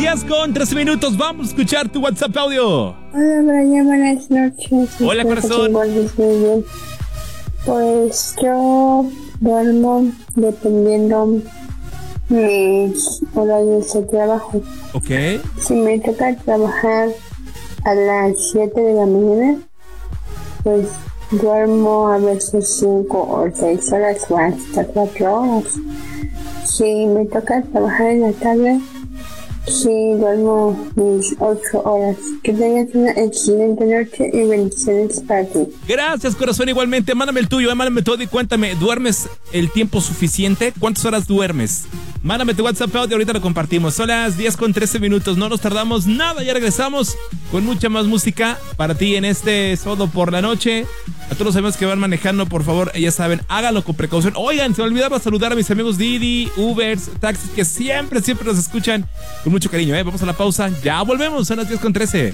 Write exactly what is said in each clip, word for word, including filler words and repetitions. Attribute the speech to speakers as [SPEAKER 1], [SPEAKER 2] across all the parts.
[SPEAKER 1] diez con trece minutos. Vamos a escuchar tu WhatsApp audio.
[SPEAKER 2] Hola, Brian, buenas noches.
[SPEAKER 1] Hola, corazón.
[SPEAKER 2] Pues yo duermo dependiendo mis horarios de trabajo.
[SPEAKER 1] Ok.
[SPEAKER 2] Si me toca trabajar a las siete de la mañana, pues duermo a veces cinco o seis horas o hasta cuatro horas. Si me toca trabajar en la tarde, sí duermo mis ocho horas. Que tengas una excelente noche y bendiciones para ti.
[SPEAKER 1] Gracias, corazón, igualmente. Mándame el tuyo, eh, mándame todo y cuéntame, ¿duermes el tiempo suficiente? ¿Cuántas horas duermes? Mándame tu WhatsApp audio, ahorita lo compartimos. Son las diez con trece minutos, no nos tardamos nada, ya regresamos con mucha más música para ti en este Solo por la Noche. A todos los amigos que van manejando, por favor, ya saben, háganlo con precaución. Oigan, se me olvidaba saludar a mis amigos Didi, Ubers, taxis, que siempre, siempre nos escuchan con mucho cariño, ¿eh? Vamos a la pausa, ya volvemos, son las diez con trece.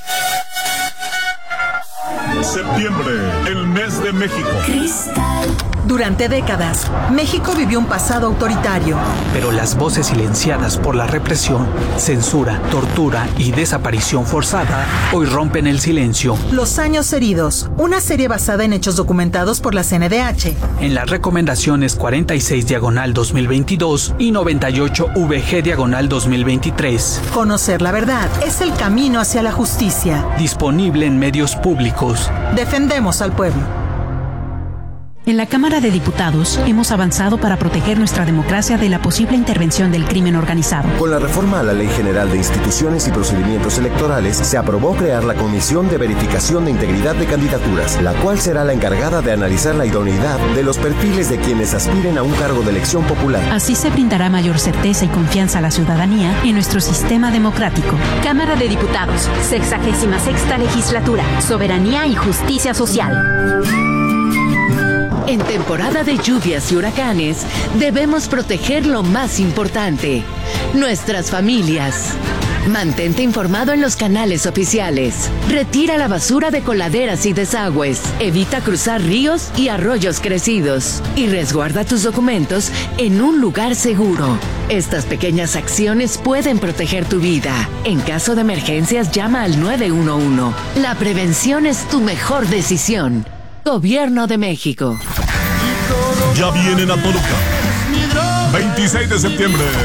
[SPEAKER 3] Septiembre, el mes de México.
[SPEAKER 4] Cristal. Durante décadas, México vivió un pasado autoritario.
[SPEAKER 5] Pero las voces silenciadas por la represión, censura, tortura y desaparición forzada hoy rompen el silencio.
[SPEAKER 4] Los años heridos, una serie basada en hechos documentados por la C N D H.
[SPEAKER 5] En las recomendaciones cuarenta y seis diagonal dos mil veintidós y noventa y ocho V G diagonal dos mil veintitrés.
[SPEAKER 4] Conocer la verdad es el camino hacia la justicia.
[SPEAKER 5] Disponible en medios públicos.
[SPEAKER 4] Defendemos al pueblo.
[SPEAKER 6] En la Cámara de Diputados hemos avanzado para proteger nuestra democracia de la posible intervención del crimen organizado.
[SPEAKER 7] Con la reforma a la Ley General de Instituciones y Procedimientos Electorales, se aprobó crear la Comisión de Verificación de Integridad de Candidaturas, la cual será la encargada de analizar la idoneidad de los perfiles de quienes aspiren a un cargo de elección popular.
[SPEAKER 6] Así se brindará mayor certeza y confianza a la ciudadanía en nuestro sistema democrático.
[SPEAKER 8] Cámara de Diputados, sexagésima sexta legislatura, soberanía y justicia social.
[SPEAKER 9] En temporada de lluvias y huracanes, debemos proteger lo más importante, nuestras familias. Mantente informado en los canales oficiales. Retira la basura de coladeras y desagües. Evita cruzar ríos y arroyos crecidos. Y resguarda tus documentos en un lugar seguro. Estas pequeñas acciones pueden proteger tu vida. En caso de emergencias, llama al nueve uno uno. La prevención es tu mejor decisión. Gobierno de México.
[SPEAKER 3] Ya vienen a Toluca. veintiséis de septiembre.